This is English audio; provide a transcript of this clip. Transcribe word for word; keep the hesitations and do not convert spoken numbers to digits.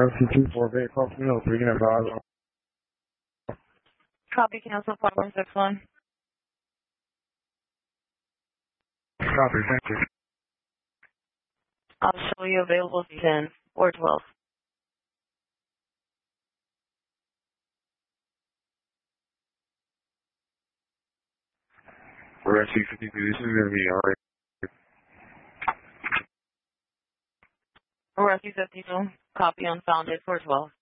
Rescue two four eight, call me up, three and five. Copy, cancel five one six one. Copy, thank you. I'll show you available ten or twelve. Rescue fifty-two, this is going to be alright. Rescue fifty-two, copy unfounded for twelve.